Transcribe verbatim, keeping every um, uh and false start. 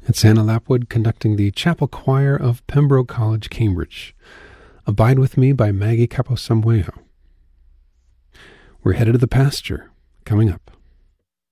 It's Anna Lapwood conducting the Chapel Choir of Pembroke College, Cambridge. Abide With Me by Maggie Caposamweo. We're headed to the pasture, coming up.